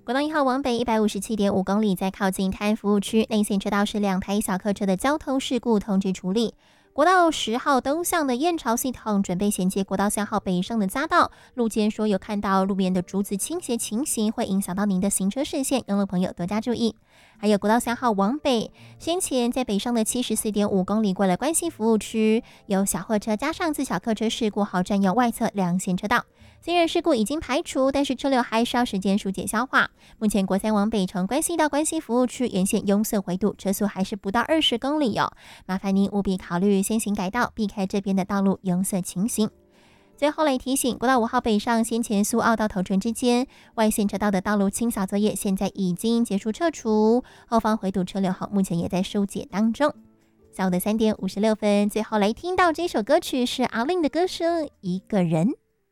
国道1号往北157.5公里，在靠近泰安服务区内线车道是2台小客车的交通事故通知处理。国道10号东向的燕巢系统准备衔接国道3号北上的匝道，路肩说有看到路边的竹子倾斜情形，会影响到您的行车视线，用路朋友多加注意。还有国道3号往北，先前在北上的74.5公里过了关西服务区，有小货车加上自小客车事故后占用外侧2线车道。虽然事故已经排除，但是车流还需要时间疏解消化。目前国3往北从关西到关西服务区沿线拥塞回堵，车速还是不到20公里哦。麻烦您务必考虑先行改道，避开这边的道路拥塞情形。最后来提醒，国道5号北上先前苏澳到头城之间外线车道的道路清扫作业现在已经结束撤除，后方回堵车流后目前也在疏解当中。下午的3点56分，最后来听到这首歌曲是阿令的歌声《一个人》。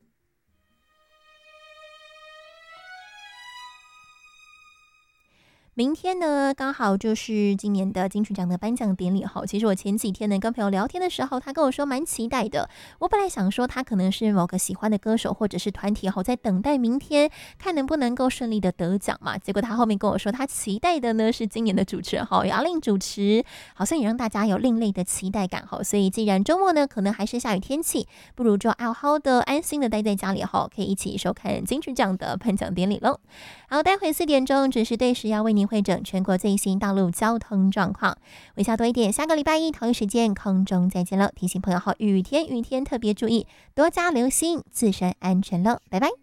明天呢，刚好就是今年的金曲奖的颁奖典礼哈。其实我前几天呢跟朋友聊天的时候，他跟我说蛮期待的。我本来想说他可能是某个喜欢的歌手或者是团体哈，在等待明天看能不能够顺利的得奖嘛。结果他后面跟我说，他期待的呢是今年的主持人哈，阿令主持，好像也让大家有另类的期待感哈。所以既然周末呢可能还是下雨天气，不如就好好的安心的待在家里哈，可以一起收看金曲奖的颁奖典礼喽。好，待会4点钟准时对时要为您会诊全国最新道路交通状况。微笑多一点，下个礼拜一同一时间空中再见喽。提醒朋友雨天特别注意，多加留心，自身安全喽，拜拜。